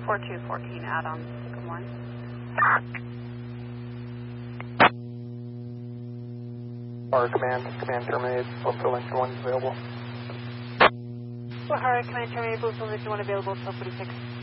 4214 add-on, good morning. Command terminated, Blissville engine 1 is available. O'Hara, command terminated, Blissville engine 1 available, 1246.